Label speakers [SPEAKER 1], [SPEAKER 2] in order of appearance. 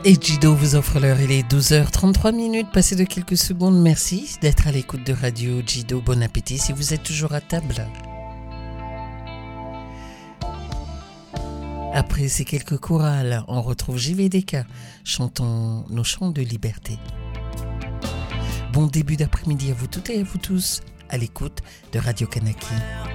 [SPEAKER 1] Et Jido vous offre l'heure, il est 12h33, passé de quelques secondes. Merci d'être à l'écoute de Radio Jido. Bon appétit si vous êtes toujours à table. Après ces quelques chorales, on retrouve JVDK, chantons nos chants de liberté. Bon début d'après-midi à vous toutes et à vous tous, à l'écoute de Radio Kanaki.